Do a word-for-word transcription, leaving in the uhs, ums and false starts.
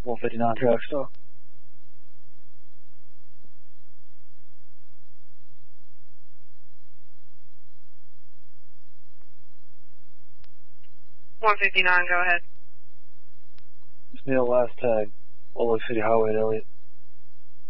one fifty-nine track stop. one fifty-nine, go ahead. It's me, last tag. Old Lake City Highway at Elliott.